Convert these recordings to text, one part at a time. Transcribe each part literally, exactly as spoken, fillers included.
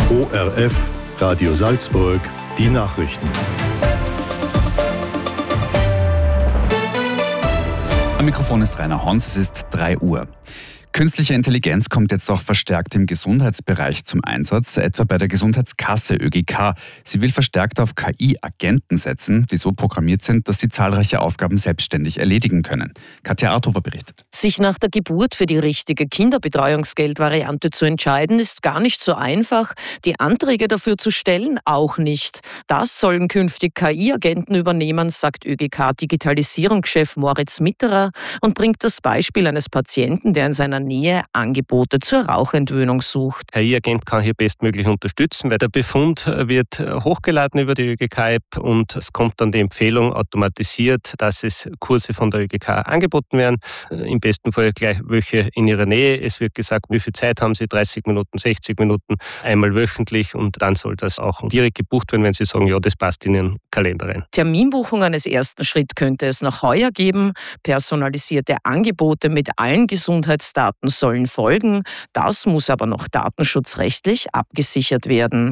O R F, Radio Salzburg, die Nachrichten. Am Mikrofon ist Rainer Hons, es ist drei Uhr. Künstliche Intelligenz kommt jetzt auch verstärkt im Gesundheitsbereich zum Einsatz, etwa bei der Gesundheitskasse Ö G K. Sie will verstärkt auf K I-Agenten setzen, die so programmiert sind, dass sie zahlreiche Aufgaben selbstständig erledigen können. Katja Arthofer berichtet. Sich nach der Geburt für die richtige Kinderbetreuungsgeldvariante zu entscheiden, ist gar nicht so einfach. Die Anträge dafür zu stellen, auch nicht. Das sollen künftig K I-Agenten übernehmen, sagt Ö G K-Digitalisierungschef Moritz Mitterer und bringt das Beispiel eines Patienten, der in seiner Nähe Angebote zur Rauchentwöhnung sucht. K I-Agent kann hier bestmöglich unterstützen, weil der Befund wird hochgeladen über die Ö G K-App und es kommt dann die Empfehlung automatisiert, dass es Kurse von der Ö G K angeboten werden. Im besten Fall gleich welche in ihrer Nähe. Es wird gesagt, wie viel Zeit haben Sie, dreißig Minuten, sechzig Minuten, einmal wöchentlich und dann soll das auch direkt gebucht werden, wenn Sie sagen, ja, das passt in Ihren Kalender rein. Terminbuchung eines ersten Schritt könnte es noch heuer geben. Personalisierte Angebote mit allen Gesundheitsdaten sollen folgen. Das muss aber noch datenschutzrechtlich abgesichert werden.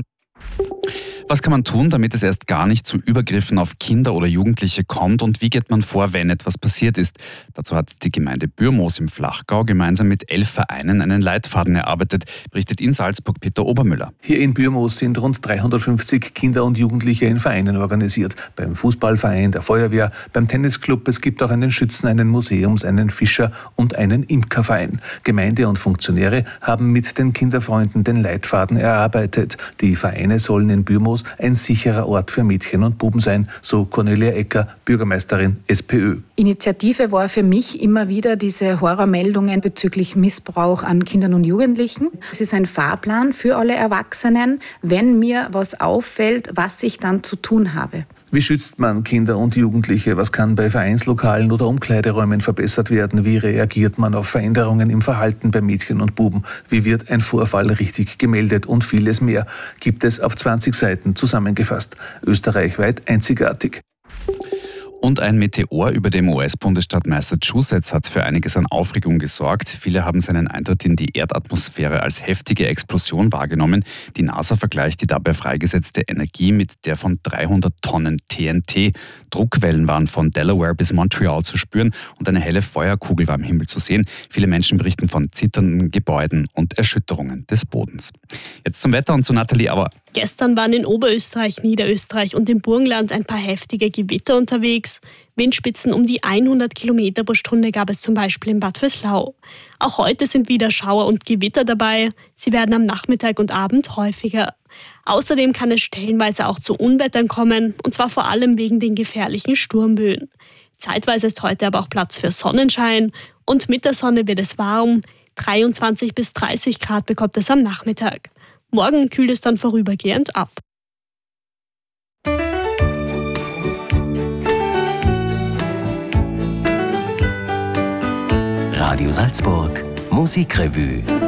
Was kann man tun, damit es erst gar nicht zu Übergriffen auf Kinder oder Jugendliche kommt und wie geht man vor, wenn etwas passiert ist? Dazu hat die Gemeinde Bürmoos im Flachgau gemeinsam mit elf Vereinen einen Leitfaden erarbeitet, berichtet in Salzburg Peter Obermüller. Hier in Bürmoos sind rund dreihundertfünfzig Kinder und Jugendliche in Vereinen organisiert. Beim Fußballverein, der Feuerwehr, beim Tennisclub. Es gibt auch einen Schützen-, einen Museums-, einen Fischer- und einen Imkerverein. Gemeinde und Funktionäre haben mit den Kinderfreunden den Leitfaden erarbeitet. Die Vereine sollen in Bürmoos ein sicherer Ort für Mädchen und Buben sein, so Cornelia Ecker, Bürgermeisterin SPÖ. Initiative war für mich immer wieder diese Horrormeldungen bezüglich Missbrauch an Kindern und Jugendlichen. Es ist ein Fahrplan für alle Erwachsenen, wenn mir was auffällt, was ich dann zu tun habe. Wie schützt man Kinder und Jugendliche? Was kann bei Vereinslokalen oder Umkleideräumen verbessert werden? Wie reagiert man auf Veränderungen im Verhalten bei Mädchen und Buben? Wie wird ein Vorfall richtig gemeldet? Und vieles mehr gibt es auf zwanzig Seiten zusammengefasst. Österreichweit einzigartig. Und ein Meteor über dem U S-Bundesstaat Massachusetts hat für einiges an Aufregung gesorgt. Viele haben seinen Eintritt in die Erdatmosphäre als heftige Explosion wahrgenommen. Die NASA vergleicht die dabei freigesetzte Energie mit der von dreihundert Tonnen T N T. Druckwellen waren von Delaware bis Montreal zu spüren und eine helle Feuerkugel war am Himmel zu sehen. Viele Menschen berichten von zitternden Gebäuden und Erschütterungen des Bodens. Jetzt zum Wetter und zu Nathalie Auer. Gestern waren in Oberösterreich, Niederösterreich und im Burgenland ein paar heftige Gewitter unterwegs. Windspitzen um die hundert Kilometer pro Stunde gab es zum Beispiel in Bad Vöslau. Auch heute sind wieder Schauer und Gewitter dabei. Sie werden am Nachmittag und Abend häufiger. Außerdem kann es stellenweise auch zu Unwettern kommen, und zwar vor allem wegen den gefährlichen Sturmböen. Zeitweise ist heute aber auch Platz für Sonnenschein und mit der Sonne wird es warm. dreiundzwanzig bis dreißig Grad bekommt es am Nachmittag. Morgen kühlt es dann vorübergehend ab. Radio Salzburg, Musikrevue.